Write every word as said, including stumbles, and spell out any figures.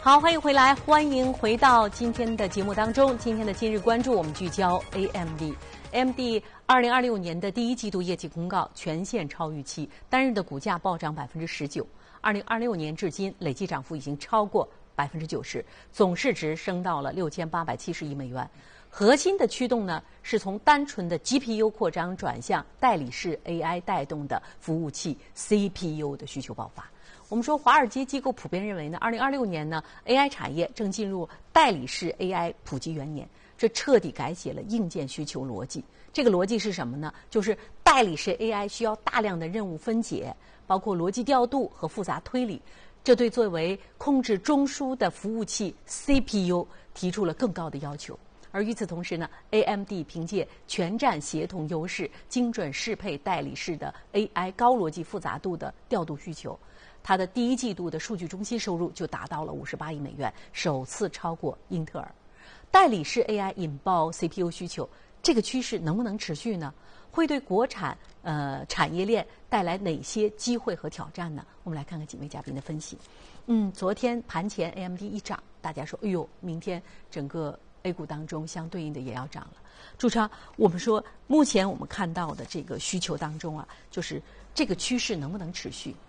好，欢迎回来，欢迎回到今天的节目当中。今天的今日关注，我们聚焦 A M D。A M D 二零二六年的第一季度业绩公告全线超预期，单日的股价暴涨百分之十九。二零二六年至今，累计涨幅已经超过百分之九十，总市值升到了六千八百七十亿美元。核心的驱动呢，是从单纯的 G P U 扩张转向代理式 A I 带动的服务器 C P U 的需求爆发。我们说，华尔街机构普遍认为呢，二零二六年呢 ，A I 产业正进入代理式 A I 普及元年，这彻底改写了硬件需求逻辑。这个逻辑是什么呢？就是代理式 A I 需要大量的任务分解，包括逻辑调度和复杂推理，这对作为控制中枢的服务器 C P U 提出了更高的要求。而与此同时呢 ，A M D 凭借全站协同优势，精准适配代理式的 A I 高逻辑复杂度的调度需求。它的第一季度的数据中心收入就达到了五十八亿美元，首次超过英特尔。代理式 A I 引爆 C P U 需求，这个趋势能不能持续呢？会对国产呃产业链带来哪些机会和挑战呢？我们来看看几位嘉宾的分析。嗯，昨天盘前 A M D 一涨，大家说，哎呦，明天整个 A 股当中相对应的也要涨了。朱超，我们说目前我们看到的这个需求当中啊，就是这个趋势能不能持续？